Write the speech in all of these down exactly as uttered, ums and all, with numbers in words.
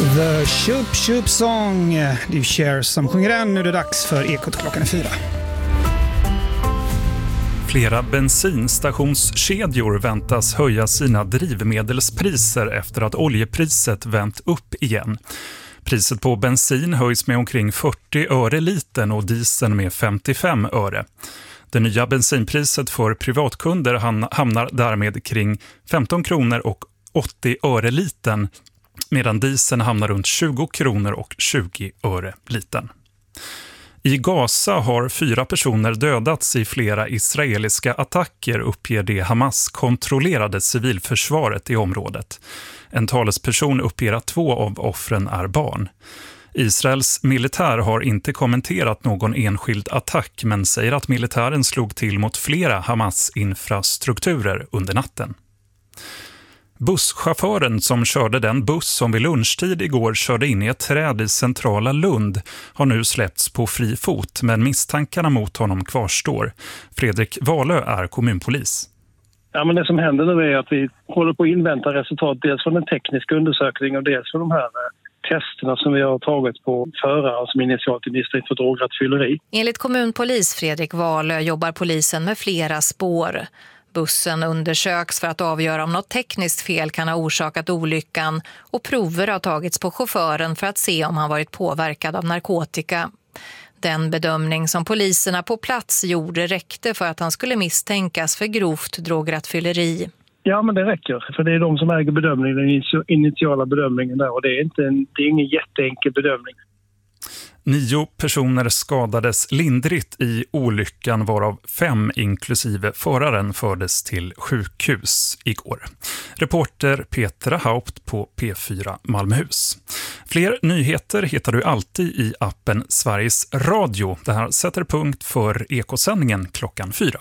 The Shoop Shoop Song, det är Cher som sjunger den. Nu är det dags för Ekot klockan är fyra. Flera bensinstationskedjor väntas höja sina drivmedelspriser efter att oljepriset vänt upp igen. Priset på bensin höjs med omkring fyrtio öre liten och dieseln med femtiofem öre. Det nya bensinpriset för privatkunder hamnar därmed kring femton kronor och åttio öre liten, medan dieseln hamnar runt tjugo kronor och tjugo öre liten. I Gaza har fyra personer dödats i flera israeliska attacker, uppger det Hamas-kontrollerade civilförsvaret i området. En talesperson uppger att två av offren är barn. Israels militär har inte kommenterat någon enskild attack, men säger att militären slog till mot flera Hamas-infrastrukturer under natten. Busschauffören som körde den buss som vid lunchtid igår körde in i ett träd i centrala Lund har nu släppts på fri fot, men misstankarna mot honom kvarstår. Fredrik Wahlö är kommunpolis. Ja, men det som händer nu är att vi håller på att invänta resultat dels från den tekniska undersökningen och dels från de här testerna som vi har tagit på förare som initialt är misstänkt för drograttfylleri. Enligt kommunpolis Fredrik Wahlö jobbar polisen med flera spår. Bussen undersöks för att avgöra om något tekniskt fel kan ha orsakat olyckan och prover har tagits på chauffören för att se om han varit påverkad av narkotika. Den bedömning som poliserna på plats gjorde räckte för att han skulle misstänkas för grovt drograttfylleri. Ja, men det räcker. För det är de som äger bedömningen, den initiala bedömningen där. Och det är, inte en, det är ingen jätteenkel bedömning. Nio personer skadades lindrigt i olyckan, varav fem inklusive föraren fördes till sjukhus igår. Reporter Petra Haupt på P fyra Malmöhus. Fler nyheter hittar du alltid i appen Sveriges Radio. Det här sätter punkt för Ekosändningen klockan fyra.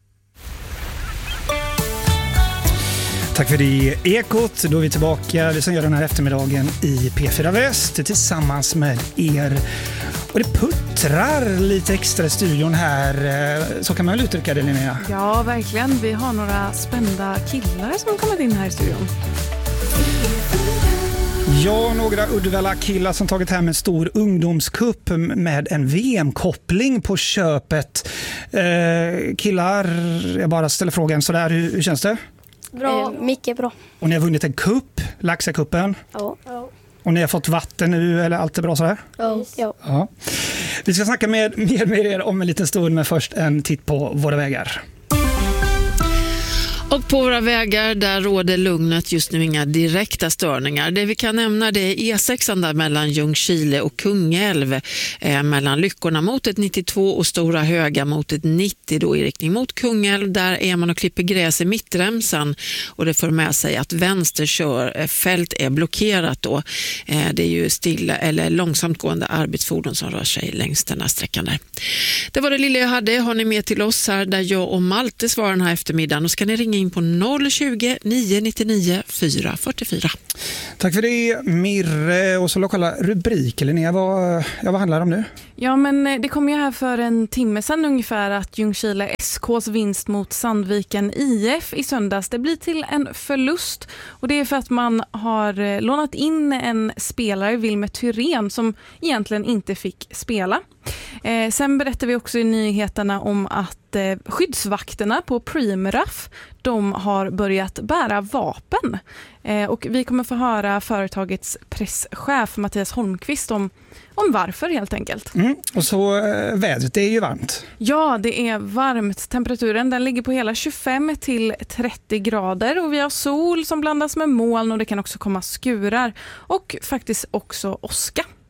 Tack för det, Ekot. Då är vi tillbaka, vi som gör den här eftermiddagen i P fyra Väst tillsammans med er. Och det puttrar lite extra i studion här, så kan man väl uttrycka det, Linnea? Ja, verkligen. Vi har några spända killar som har kommit in här i studion. Ja, några Uddevalla-killar som tagit hem en stor ungdomskupp med en V M-koppling på köpet. Eh, killar, jag bara ställer frågan sådär, hur, hur känns det? Bra, eh, mycket bra. Och ni har vunnit en kupp, Laxakuppen. Ja. ja. Och ni har fått vatten nu, eller allt är bra så här? Ja. ja. ja. Vi ska snacka med, mer med er om en liten stund, men först en titt på våra vägar. Och på våra vägar där råder lugnet just nu, inga direkta störningar. Det vi kan nämna det är E sex där mellan Ljungskile och Kungälv, eh, mellan Lyckorna mot ett nittiotvå och Stora Höga mot ett nittio då i riktning mot Kungälv. Där är man och klipper gräs i mittremsan och det för med sig att vänsterkörfält är blockerat då. Eh, det är ju stilla eller långsamt gående arbetsfordon som rör sig längs den här sträckan där. Det var det lilla jag hade. Har ni med till oss här där jag och Malte svarar den här eftermiddagen, och ska ni ringa in på noll tjugo, nio nittionio, fyra fyrtiofyra. Tack för det, Mirre. Och så lokala rubriker, Linnea. Vad, ja, vad handlar det om nu? Ja, men det kom ju här för en timme sedan ungefär att Ljungskile S K:s vinst mot Sandviken I F i söndags, det blir till en förlust. Och det är för att man har lånat in en spelare, Wilmer Thyrén, som egentligen inte fick spela. Eh, sen berättar vi också i nyheterna om att eh, skyddsvakterna på Primraf, de har börjat bära vapen. Eh, och vi kommer få höra företagets presschef Mattias Holmqvist om, om varför helt enkelt. Mm. Och så eh, vädret, det är ju varmt. Ja, det är varmt. Temperaturen den ligger på hela tjugofem till trettio grader och vi har sol som blandas med moln och det kan också komma skurar och faktiskt också åska.